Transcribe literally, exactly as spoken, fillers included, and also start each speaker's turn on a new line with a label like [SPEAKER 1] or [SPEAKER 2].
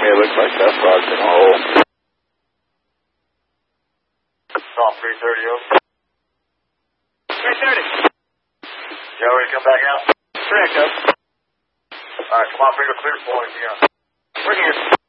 [SPEAKER 1] It looks like that's locked in a hole.
[SPEAKER 2] Call three thirty over.
[SPEAKER 3] three thirty.
[SPEAKER 2] Joe, ready to come back out?
[SPEAKER 3] Correct, Joe.
[SPEAKER 2] All right, come on, bring a clear point. Yeah.
[SPEAKER 3] We're here.